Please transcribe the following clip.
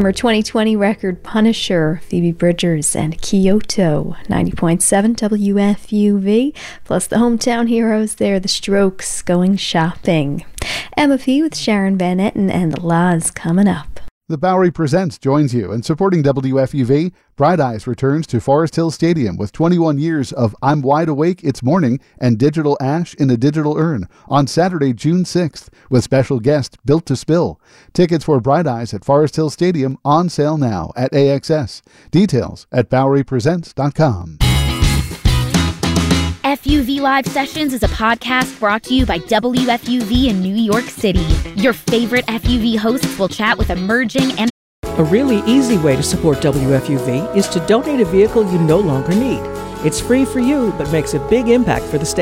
From her 2020 record Punisher, Phoebe Bridgers and Kyoto, 90.7 WFUV, plus the hometown heroes there, The Strokes, Going Shopping. Emma P. with Sharon Van Etten and Laz coming up. The Bowery Presents joins you, and supporting WFUV, Bright Eyes returns to Forest Hill Stadium with 21 years of I'm Wide Awake, It's Morning and Digital Ash in a Digital Urn on Saturday, June 6th, with special guest Built to Spill. Tickets for Bright Eyes at Forest Hill Stadium on sale now at AXS. Details at BoweryPresents.com. FUV Live Sessions is a podcast brought to you by WFUV in New York City. Your favorite FUV hosts will chat with emerging and A really easy way to support WFUV is to donate a vehicle you no longer need. It's free for you, but makes a big impact for the station.